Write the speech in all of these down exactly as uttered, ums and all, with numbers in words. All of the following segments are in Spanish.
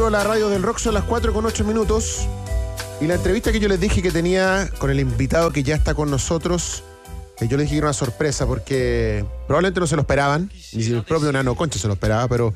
La radio del rock son las cuatro con ocho minutos. Y la entrevista que yo les dije que tenía con el invitado que ya está con nosotros, que yo les dije que era una sorpresa porque probablemente no se lo esperaban, ni si el propio Nano Concha se lo esperaba, pero,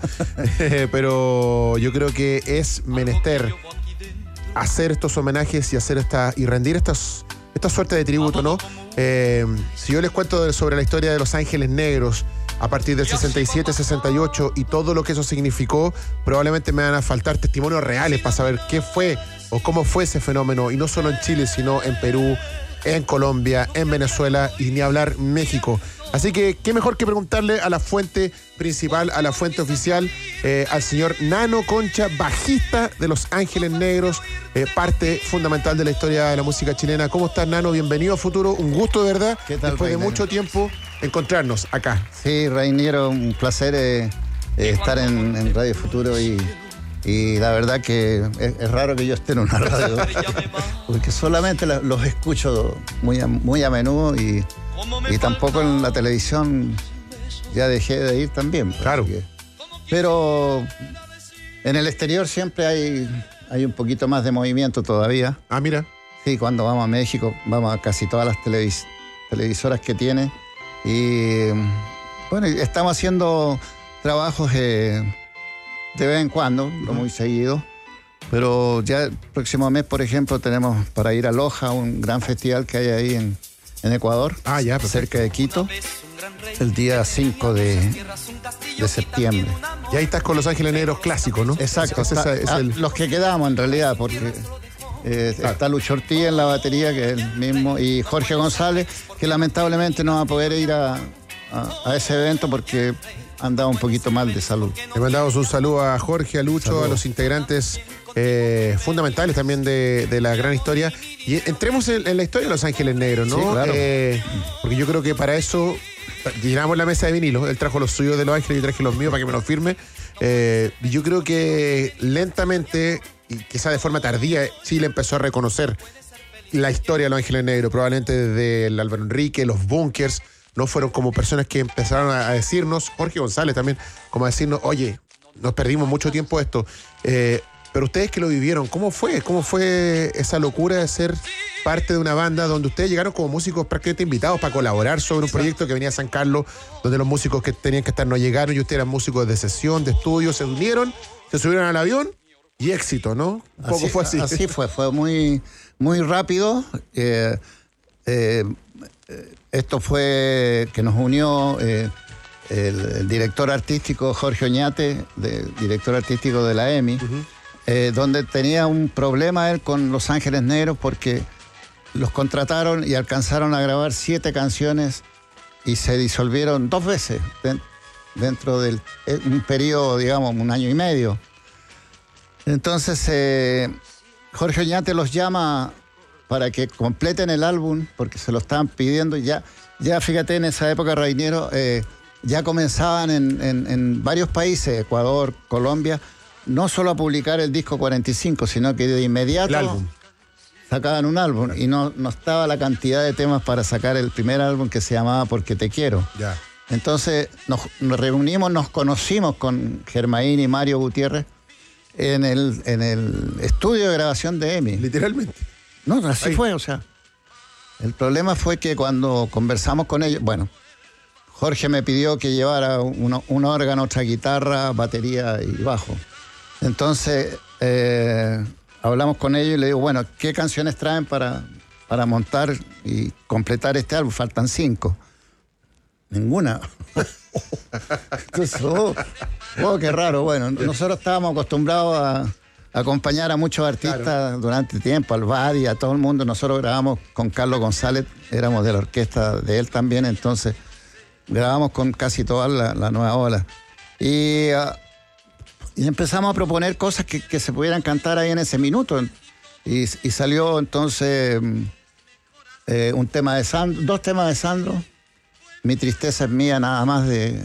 pero yo creo que es menester hacer estos homenajes y hacer esta y rendir estas, esta suerte de tributo, ¿no? Eh, si yo les cuento sobre la historia de Los Ángeles Negros a partir del sesenta y siete, sesenta y ocho y todo lo que eso significó, probablemente me van a faltar testimonios reales para saber qué fue o cómo fue ese fenómeno, y no solo en Chile, sino en Perú, en Colombia, en Venezuela y ni hablar México. Así que qué mejor que preguntarle a la fuente principal, a la fuente oficial, eh, al señor Nano Concha, bajista de Los Ángeles Negros, eh, parte fundamental de la historia de la música chilena. ¿Cómo estás, Nano? Bienvenido a Futuro, un gusto de verdad. ¿Qué tal, después Rainiero? de mucho tiempo encontrarnos acá. Sí, Rainiero, un placer eh, eh, estar en, en Radio Futuro y, y la verdad que es, es raro que yo esté en una radio porque solamente la, los escucho muy a, muy a menudo y, y tampoco en la televisión ya dejé de ir también. Claro. Que, pero en el exterior siempre hay, hay un poquito más de movimiento todavía. Ah, mira. Sí, cuando vamos a México vamos a casi todas las televis, televisoras que tiene. Y bueno, estamos haciendo trabajos eh, de vez en cuando, no muy seguido, pero ya el próximo mes, por ejemplo, tenemos para ir a Loja, un gran festival que hay ahí en, en Ecuador, Ah, ya, perfecto. cerca de Quito, el día cinco de, de septiembre. Y ahí estás con Los Ángeles Negros clásicos, ¿no? Exacto, Ese- está- ese es ah, el- los que quedamos en realidad, porque eh, Claro. está Lucho Ortiz en la batería, que es el mismo, y Jorge González, que lamentablemente no va a poder ir a, a- a ese evento porque andaba un poquito mal de salud. Le mandamos un saludo a Jorge, a Lucho, Saludos. a los integrantes eh, fundamentales también de, de la gran historia. Y entremos en, en la historia de Los Ángeles Negros, ¿no? Sí, claro. Eh, porque yo creo que para eso llenamos la mesa de vinilo. Él trajo los suyos de Los Ángeles y yo traje los míos para que me los firme. Eh, y yo creo que lentamente, y quizá de forma tardía, Chile empezó a reconocer la historia de Los Ángeles Negros, probablemente desde el Álvaro Enrique, los Bunkers, no fueron como personas que empezaron a, a decirnos, Jorge González también, como a decirnos, oye, nos perdimos mucho tiempo esto. Eh, pero ustedes que lo vivieron, ¿cómo fue? ¿Cómo fue esa locura de ser parte de una banda donde ustedes llegaron como músicos prácticamente invitados para colaborar sobre un proyecto que venía a San Carlos, donde los músicos que tenían que estar no llegaron y ustedes eran músicos de sesión, de estudio, se unieron, se subieron al avión y éxito, ¿no? Un poco fue así. Así fue, fue muy, muy rápido. Eh, eh, eh, esto fue que nos unió eh, el, el director artístico Jorge Oñate, de, director artístico de la E M I, Ujú. eh, donde tenía un problema él con Los Ángeles Negros porque los contrataron y alcanzaron a grabar siete canciones y se disolvieron dos veces de- dentro de un periodo, digamos, un año y medio. Entonces, eh, Jorge Oñate los llama para que completen el álbum, porque se lo estaban pidiendo. Ya, ya fíjate, en esa época, Rainiero, eh, ya comenzaban en, en- en varios países, Ecuador, Colombia, no solo a publicar el disco cuarenta y cinco, sino que de inmediato El álbum. sacaban un álbum. Y no, no estaba la cantidad de temas para sacar el primer álbum, que se llamaba Porque te quiero. Ya. Entonces nos, nos reunimos, nos conocimos con Germaín y Mario Gutiérrez en el, en el estudio de grabación de E M I. Literalmente. No, así Ahí. fue, o sea. El problema fue que cuando conversamos con ellos, bueno, Jorge me pidió que llevara uno- un órgano, otra guitarra, batería y bajo. Entonces eh, hablamos con ellos y le digo, bueno, ¿qué canciones traen para, para montar y completar este álbum? Faltan cinco. Ninguna. Entonces, oh, oh, qué raro. Bueno, nosotros estábamos acostumbrados a, a acompañar a muchos artistas Claro. durante tiempo, al Badi, a todo el mundo. Nosotros grabamos con Carlos González, éramos de la orquesta de él también, entonces grabamos con casi toda la, la nueva ola. Y, ah, y empezamos a proponer cosas que, que se pudieran cantar ahí en ese minuto. Y, y salió entonces mm, eh, un tema de Sandro, dos temas de Sandro. Mi tristeza es mía, nada más de,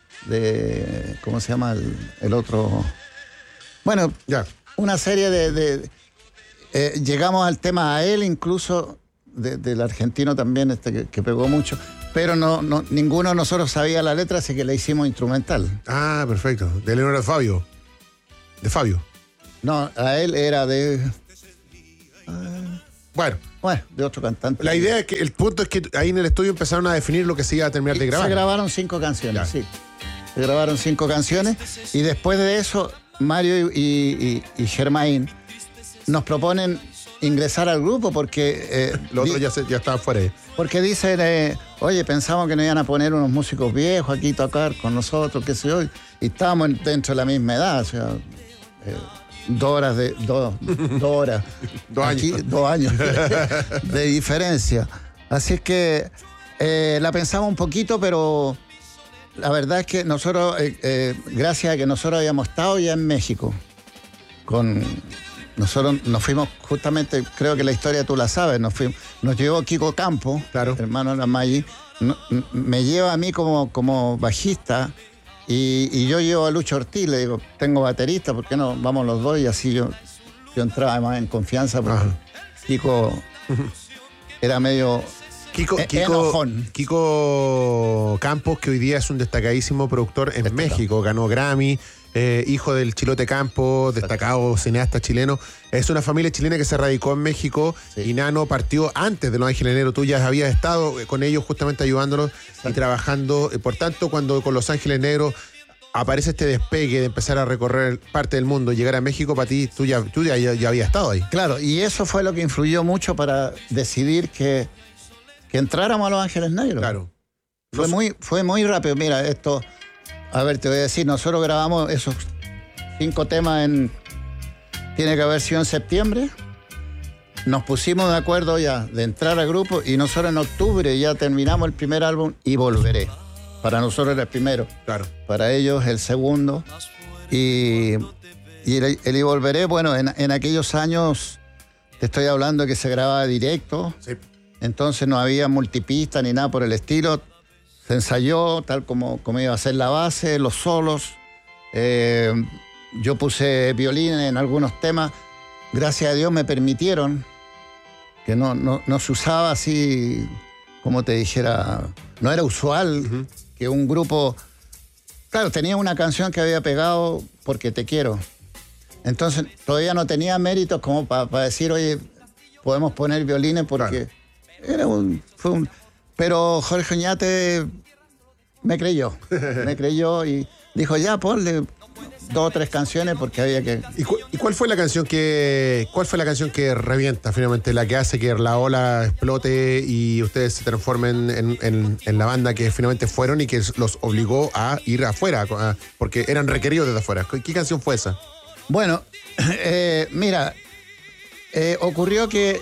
de ¿cómo se llama el, el otro? Bueno, Ya. una serie de... de- eh, llegamos al tema a él incluso, de- del argentino también, este que, que pegó mucho, pero no, no, ninguno de nosotros sabía la letra, así que la hicimos instrumental. Ah, perfecto. De Leonora Fabio. De Fabio. No, a él era de... Bueno, Bueno, de otro cantante. la idea es que el punto es que ahí en el estudio empezaron a definir lo que se iba a terminar de grabar. Se grabaron cinco canciones, Ya. sí. Se grabaron cinco canciones y después de eso, Mario y, y, y Germain nos proponen ingresar al grupo porque... Eh, Lo otro di- ya, se- ya estaba fuera. ahí. Porque dicen, eh, oye, pensamos que nos iban a poner unos músicos viejos aquí a tocar con nosotros, qué sé yo, y estábamos en- dentro de la misma edad, o sea, eh, dos horas de... Dos, dos horas. Dos Aquí, años. dos años de, de diferencia. Así es que eh, la pensamos un poquito, pero la verdad es que nosotros, eh, eh, gracias a que nosotros habíamos estado ya en México, con... Nosotros nos fuimos justamente, creo que la historia tú la sabes, nos fuimos, nos llevó Kiko Campo, Claro. hermano de la Maggi, no- m- me lleva a mí como, como bajista y, y yo llevo a Lucho Ortiz, le digo, tengo baterista, ¿por qué no? Vamos los dos y así yo, yo entraba más en confianza porque Ajá. Kiko era medio... Kiko, Eh, Kiko, enojón. Kiko Campos, que hoy día es un destacadísimo productor en Destacado. México, ganó Grammy, eh, hijo del Chilote Campos, destacado cineasta chileno. Es una familia chilena que se radicó en México Sí. y Nano partió antes de Los Ángeles Negros. Tú ya habías estado eh, con ellos justamente ayudándolos y trabajando. Eh, Por tanto, cuando con Los Ángeles Negros aparece este despegue de empezar a recorrer parte del mundo y llegar a México, para ti, tú ya, tú ya, ya, ya habías estado ahí. Claro, y eso fue lo que influyó mucho para decidir que, que entráramos a Los Ángeles Negros. Claro. Fue muy, fue muy rápido. Mira, esto, a ver, te voy a decir, nosotros grabamos esos cinco temas en, tiene que haber sido en septiembre. Nos pusimos de acuerdo ya de entrar al grupo y nosotros en octubre ya terminamos el primer álbum Y Volveré. Para nosotros era el primero, Claro. para ellos el segundo. Y, y el, el Y Volveré, bueno, en, en aquellos años, te estoy hablando que se grababa directo. Sí. Entonces no había multipista ni nada por el estilo. Se ensayó tal como, como iba a ser la base, los solos. Eh, yo puse violín en algunos temas. Gracias a Dios me permitieron, que no, no, no se usaba así, como te dijera, no era usual Ujú. que un grupo... Claro, tenía una canción que había pegado Porque Te Quiero. Entonces todavía no tenía méritos como para decir, oye, podemos poner violines porque... Era un, fue un, pero Jorge Oñate me creyó, me creyó y dijo, ya, ponle dos o tres canciones porque había que... ¿Y, cu- y cuál fue la canción que cuál fue la canción que revienta finalmente, la que hace que la ola explote y ustedes se transformen en, en- en la banda que finalmente fueron y que los obligó a ir afuera, a- porque eran requeridos desde afuera? ¿Qué, qué canción fue esa? Bueno, eh, mira, eh, ocurrió que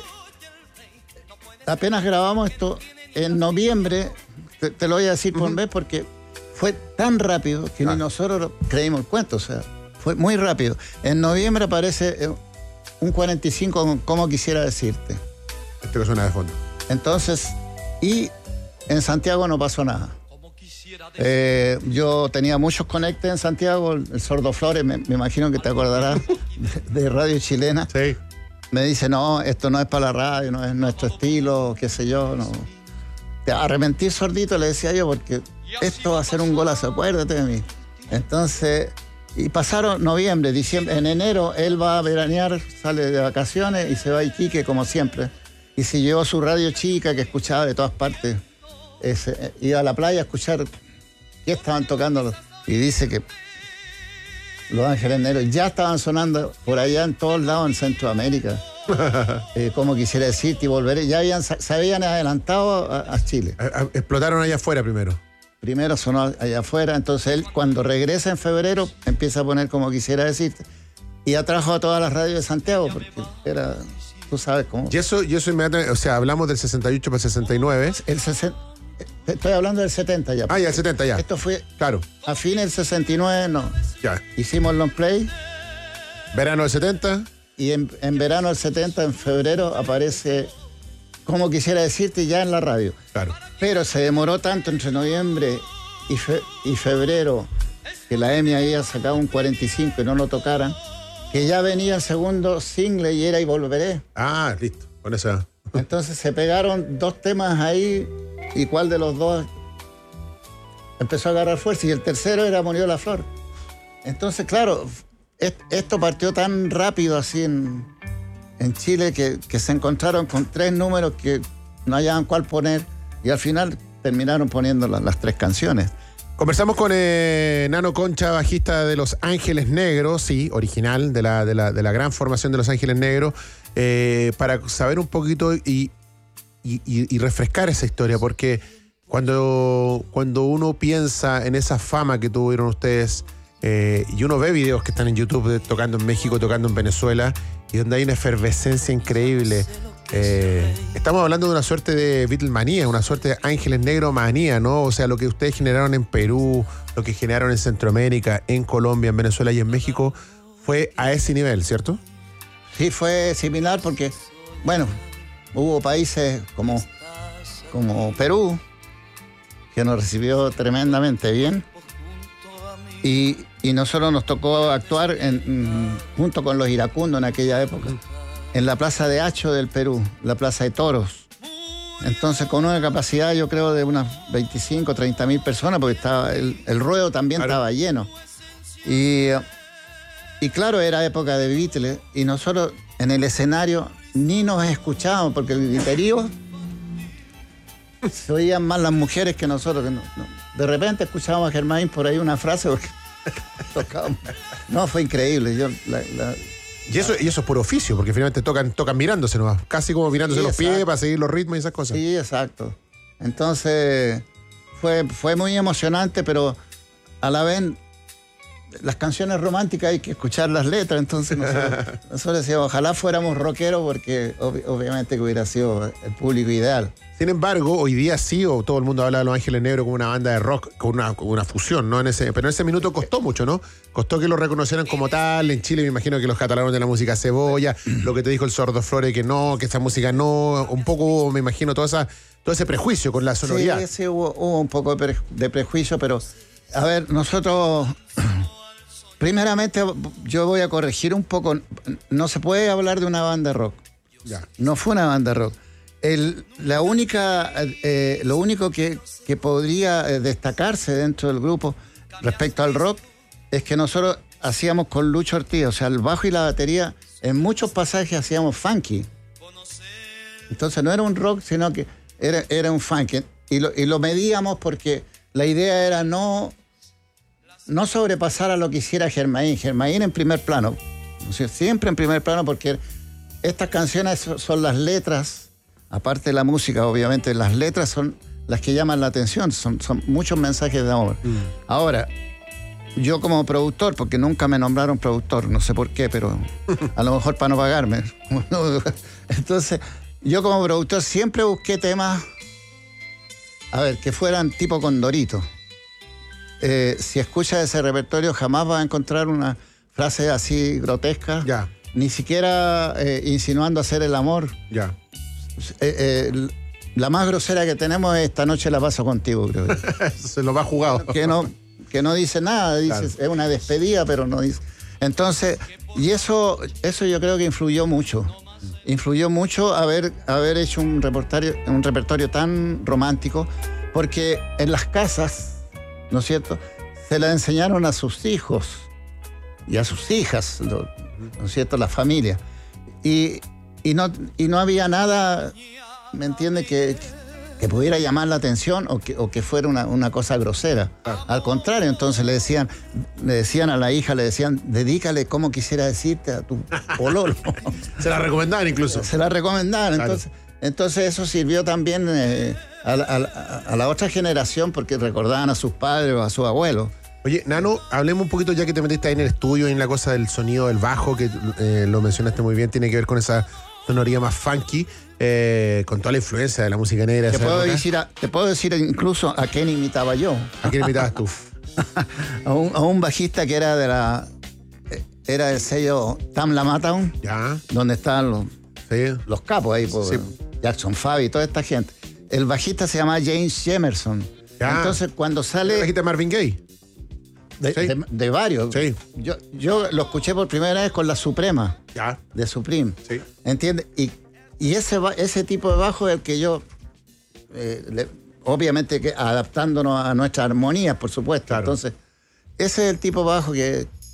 apenas grabamos esto en noviembre, te, te lo voy a decir por vez porque fue tan rápido que Ah. ni nosotros creímos el cuento, o sea, fue muy rápido. En noviembre aparece eh, un cuarenta y cinco con Como Quisiera Decirte. Esto que suena de fondo. Entonces, y en Santiago no pasó nada. Eh, yo tenía muchos conectes en Santiago, el Sordo Flores, me, me imagino que te acordarás, de, de Radio Chilena. Sí. Me dice, no, esto no es para la radio, no es nuestro estilo, qué sé yo, no. Te arrepentí, Sordito, le decía yo, porque esto va a ser un golazo, acuérdate de mí. Entonces, y pasaron noviembre, diciembre, en enero él va a veranear, sale de vacaciones y se va a Iquique como siempre. Y se llevó su radio chica que escuchaba de todas partes. Ese, iba a la playa a escuchar qué estaban tocando. Y dice que Los Ángeles Negros ya estaban sonando por allá en todos lados en Centroamérica. Eh, como quisiera decirte, y volveré. Ya habían, se habían adelantado a, a Chile. A- a- explotaron allá afuera primero. Primero sonó allá afuera, entonces él cuando regresa en febrero empieza a poner Como Quisiera Decirte. Y atrajo a todas las radios de Santiago, porque era, tú sabes cómo. Y eso, y eso inmediatamente, o sea, hablamos del sesenta y ocho para el sesenta y nueve. El sesen- estoy hablando del setenta ya. Ah, ya, el setenta ya. Esto fue Claro, a fines del sesenta y nueve, no. ya. Hicimos long play. Verano del setenta. Y en, en verano del setenta, en febrero, aparece Como Quisiera Decirte ya en la radio. Claro. Pero se demoró tanto entre noviembre y, fe- y febrero que la E M I había sacado un cuarenta y cinco y no lo tocaran, que ya venía el segundo single y era Y Volveré. Ah, listo. Con esa. Entonces se pegaron dos temas ahí y cuál de los dos empezó a agarrar fuerza y el tercero era Murió la Flor. Entonces, claro, est, esto partió tan rápido así en, en Chile que, que se encontraron con tres números que no hallaban cuál poner y al final terminaron poniendo la, las tres canciones. Conversamos con eh, Nano Concha, bajista de Los Ángeles Negros, sí, original de la, de la, de la gran formación de Los Ángeles Negros, eh, para saber un poquito y, y, y refrescar esa historia, porque cuando, cuando uno piensa en esa fama que tuvieron ustedes, eh, y uno ve videos que están en YouTube de, tocando en México, tocando en Venezuela, y donde hay una efervescencia increíble. Eh, estamos hablando de una suerte de Beatlemanía, una suerte de Ángeles Negros manía, ¿no? O sea, lo que ustedes generaron en Perú, lo que generaron en Centroamérica, en Colombia, en Venezuela y en México, fue a ese nivel, ¿cierto? Sí, fue similar porque, bueno, hubo países como, como Perú, que nos recibió tremendamente bien, y, y nosotros nos tocó actuar en, junto con los iracundos en aquella época. En la Plaza de Hacho del Perú, la Plaza de Toros. Entonces, con una capacidad, yo creo, de unas veinticinco, treinta mil personas, porque estaba el, el ruedo también claro. estaba lleno. Y, y claro, era época de Beatles, y nosotros en el escenario ni nos escuchábamos, porque el griterío se oían más las mujeres que nosotros. Que no, no. De repente escuchábamos a Germain por ahí una frase, porque tocábamos. No, fue increíble. Yo, la, la, Y eso, y eso es por oficio, porque finalmente tocan, tocan mirándose nomás, casi como mirándose sí, los exacto. pies para seguir los ritmos y esas cosas. Sí, exacto. Entonces, fue, fue muy emocionante, pero a la vez, las canciones románticas hay que escuchar las letras, entonces nosotros, nosotros decíamos, ojalá fuéramos rockeros, porque ob- obviamente que hubiera sido el público ideal. Sin embargo, hoy día sí, o todo el mundo habla de Los Ángeles Negros como una banda de rock, con una, con una fusión, ¿no? En ese, pero en ese minuto costó mucho, ¿no? Costó que lo reconocieran como tal. En Chile me imagino que los catalogaron de la música cebolla, lo que te dijo el Sordo Flores, que no, que esa música no, un poco, me imagino, toda esa, todo ese prejuicio con la sonoridad. Sí, sí, hubo, hubo un poco de, pre, de prejuicio, pero, a ver, nosotros, primeramente, yo voy a corregir un poco, no se puede hablar de una banda de rock. Ya. No fue una banda de rock. El, la única, eh, lo único que, que podría destacarse dentro del grupo respecto al rock es que nosotros hacíamos con Lucho Ortiz, o sea, el bajo y la batería, en muchos pasajes hacíamos funky. Entonces no era un rock, sino que era, era un funky. Y lo, y lo medíamos porque la idea era no, no sobrepasar a lo que hiciera Germain. Germain en primer plano, o sea, siempre en primer plano, porque estas canciones son las letras. Aparte de la música, obviamente, las letras son las que llaman la atención, son, son muchos mensajes de amor. Mm. Ahora, yo como productor, porque nunca me nombraron productor, no sé por qué, pero a lo mejor para no pagarme. Entonces, yo como productor siempre busqué temas, a ver, que fueran tipo Condorito. Eh, si escuchas ese repertorio, jamás vas a encontrar una frase así grotesca, ya. Ni siquiera eh, insinuando hacer el amor. Ya. Eh, eh, la más grosera que tenemos es Esta noche la paso contigo, creo yo. Se lo va jugado. Que no, que no dice nada, dice, claro. Es una despedida, pero no dice. Entonces, y eso, eso yo creo que influyó mucho. Influyó mucho haber, haber hecho un repertorio, un repertorio tan romántico, porque en las casas, ¿no es cierto?, se la enseñaron a sus hijos y a sus hijas, ¿no es cierto?, la familia. Y Y no, y no había nada, ¿me entiende?, que, que pudiera llamar la atención o que, o que fuera una, una cosa grosera. Ah. Al contrario, entonces le decían, le decían a la hija, le decían, dedícale como quisiera decirte a tu pololo. Se la recomendaban incluso. Se la recomendaban. Claro. Entonces, entonces eso sirvió también eh, a, a, a la otra generación, porque recordaban a sus padres o a sus abuelos. Oye, Nano, hablemos un poquito, ya que te metiste ahí en el estudio, en la cosa del sonido del bajo, que eh, lo mencionaste muy bien, tiene que ver con esa sonoría más funky, eh, con toda la influencia de la música negra. Te puedo, decir a, te puedo decir incluso a quién imitaba yo. ¿A quién imitabas tú? a, un, a un bajista que era de la era del sello Tamla Motown, ya. Donde estaban los, sí. los capos ahí, por, sí. Jackson Five y toda esta gente. El bajista se llama James Jamerson. Ya. Entonces cuando sale... ¿El bajista de Marvin Gaye? De, sí. de, de varios. Sí. Yo, yo lo escuché por primera vez con La Suprema. Ya. De Supreme. Sí. ¿Entiendes? Y, y ese, ese tipo de bajo es el que yo, eh, le, obviamente que adaptándonos a nuestra armonía, por supuesto. Claro. Entonces, ese es el tipo de bajo que,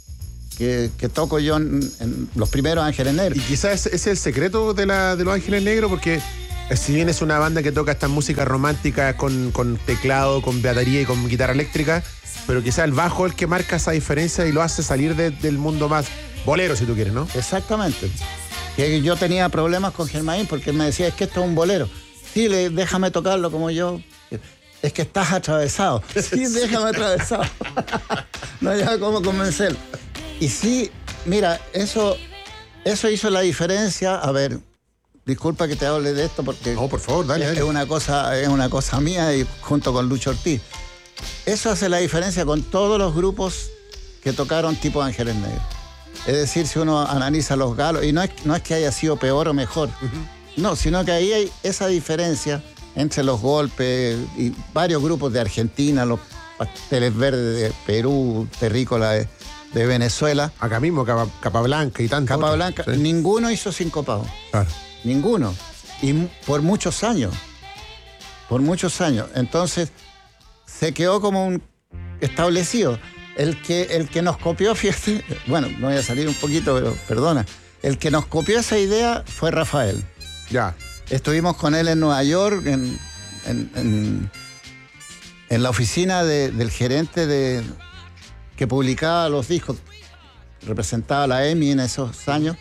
que, que toco yo en, en los primeros Ángeles Negros. Y quizás ese es el secreto de, la, de los Ángeles Negros, porque si bien es una banda que toca esta música romántica con, con teclado, con batería y con guitarra eléctrica, pero quizás el bajo es el que marca esa diferencia y lo hace salir de, del mundo más bolero, si tú quieres, ¿no? Exactamente. Que yo tenía problemas con Germain porque él me decía, es que esto es un bolero. Sí, le, déjame tocarlo como yo. Es que estás atravesado. Sí, déjame atravesado. No había cómo convencer. Y sí, mira, eso, eso hizo la diferencia. A ver, disculpa que te hable de esto porque... No, por favor, dale, es, dale. Es una cosa, es una cosa mía y junto con Lucho Ortiz. Eso hace la diferencia con todos los grupos que tocaron tipo Ángeles Negros. Es decir, si uno analiza los galos, y no es, no es que haya sido peor o mejor, uh-huh. no, sino que ahí hay esa diferencia entre los golpes y varios grupos de Argentina, los Pasteles Verdes de Perú, Terrícola de, de Venezuela. Acá mismo, Capa, Capablanca y tanto. Capablanca, sí. Ninguno hizo sincopado. Claro. Ninguno. Y por muchos años. Por muchos años. Entonces, se quedó como un establecido. El que, el que nos copió, fíjate, bueno, me voy a salir un poquito, pero perdona. El que nos copió esa idea fue Rafael. Ya. Estuvimos con él en Nueva York, en, en, en, en la oficina de, del gerente de, que publicaba los discos, representaba a la E M I en esos años.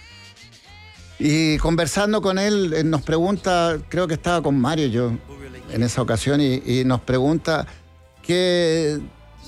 Y conversando con él, él nos pregunta, creo que estaba con Mario yo en esa ocasión, y, y nos pregunta qué...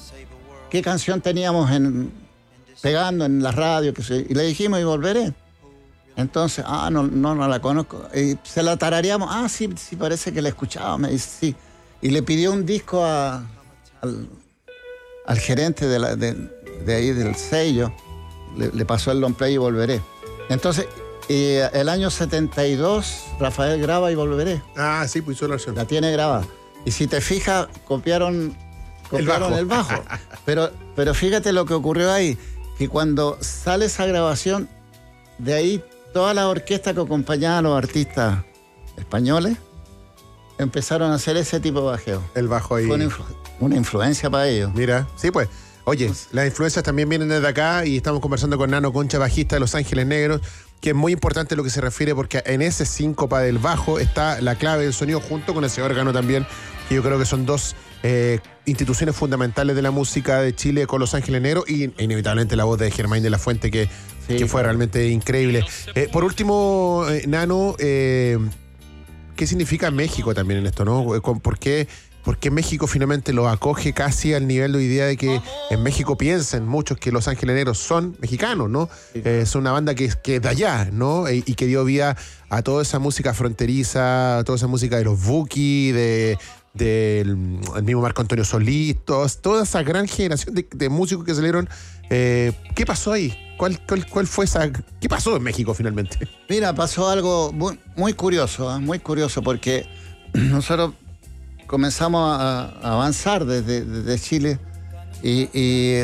qué canción teníamos en, pegando en la radio, que se, y le dijimos, y volveré. Entonces, ah, no, no, no la conozco. Y se la tarareamos, ah, sí, sí, parece que la escuchaba, me dice, sí. Y le pidió un disco a, al, al gerente de, la, de, de ahí, del sello, le, le pasó el long play y volveré. Entonces, y el año setenta y dos, Rafael graba y volveré. Ah, sí, pues hizo la versión. La tiene grabada. Y si te fijas, copiaron... Compraron el bajo. El bajo. Pero, pero fíjate lo que ocurrió ahí, que cuando sale esa grabación, de ahí toda la orquesta que acompañaba a los artistas españoles empezaron a hacer ese tipo de bajeo. El bajo ahí. Fue una, influ una influencia para ellos. Mira, sí pues. Oye, las influencias también vienen desde acá y estamos conversando con Nano Concha, bajista de Los Ángeles Negros, que es muy importante lo que se refiere porque en ese síncopa del bajo está la clave del sonido junto con ese órgano también, que yo creo que son dos eh, instituciones fundamentales de la música de Chile con Los Ángeles Negros y inevitablemente la voz de Germain de la Fuente, que, sí, que fue realmente increíble. Eh, por último, eh, Nano, eh, ¿qué significa México también en esto, no? ¿Por qué? Porque México finalmente lo acoge casi al nivel de hoy día de que en México piensen muchos que Los Ángeles Negros son mexicanos, ¿no? Sí. Eh, son una banda que, que es de allá, ¿no? E, y que dio vida a toda esa música fronteriza, a toda esa música de los Buki, de, del de mismo Marco Antonio Solís, todos, toda esa gran generación de, de músicos que salieron. Eh, ¿Qué pasó ahí? ¿Cuál, cuál, ¿Cuál fue esa? ¿Qué pasó en México finalmente? Mira, pasó algo muy, muy curioso, ¿eh? muy curioso, porque nosotros comenzamos a, a avanzar desde, desde Chile y, y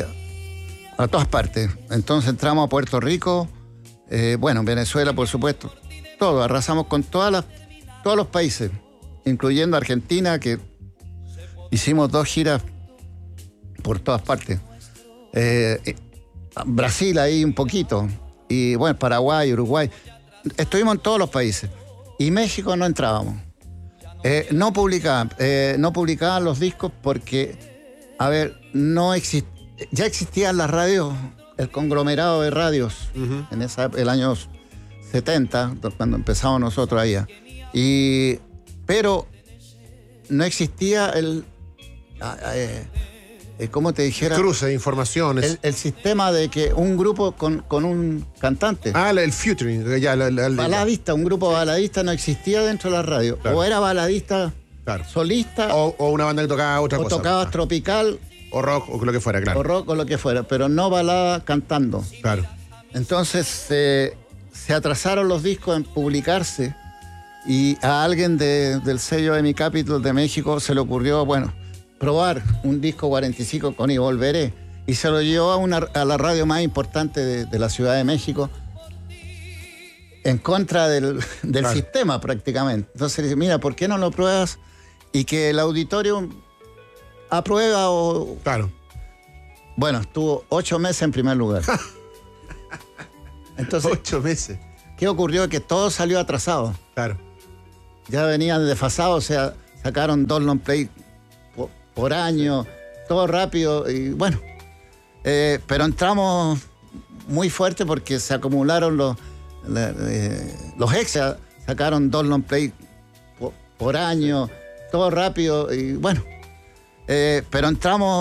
a todas partes. Entonces entramos a Puerto Rico, eh, bueno, Venezuela, por supuesto. Todo, arrasamos con todas las, todos los países, incluyendo Argentina, que hicimos dos giras por todas partes. Eh, Brasil ahí un poquito, y bueno, Paraguay, Uruguay. Estuvimos en todos los países. Y México no entrábamos. Eh, no publicaban, eh, no publicaban los discos porque, a ver, no exist ya existían las radios, el conglomerado de radios, uh-huh. en esa, el año setenta, cuando empezamos nosotros allá. Y, pero no existía el, eh, eh, ¿cómo te dijera? El cruce de informaciones. El, el sistema de que un grupo con, con un cantante. Ah, el featuring. Ya, la, la, la, baladista, un grupo baladista no existía dentro de la radio. Claro. O era baladista, claro, solista. O, o una banda que tocaba otra o cosa. O tocabas ah. tropical. O rock, o lo que fuera, claro. O rock, o lo que fuera, pero no balada cantando. Claro. Entonces eh, se atrasaron los discos en publicarse y a alguien de, del sello de Mi Capital de México se le ocurrió, bueno, probar un disco cuarenta y cinco con Y Volveré, y se lo llevó a, una, a la radio más importante de, de la Ciudad de México en contra del, del claro. sistema prácticamente. Entonces le dice, mira, ¿por qué no lo pruebas? Y que el auditorio aprueba o... Claro. Bueno, estuvo ocho meses en primer lugar. Entonces, Ocho meses. ¿qué ocurrió? Que todo salió atrasado. Claro. Ya venían desfasados, o sea, sacaron dos long play por, por año, todo rápido y bueno. Eh, pero entramos muy fuerte porque se acumularon los, la, eh, los extras, sacaron dos long play por, por año, todo rápido y bueno. Eh, pero entramos